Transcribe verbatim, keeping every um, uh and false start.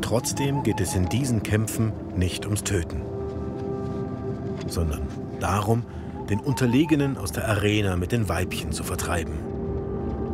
Trotzdem geht es in diesen Kämpfen nicht ums Töten, sondern darum, den Unterlegenen aus der Arena mit den Weibchen zu vertreiben.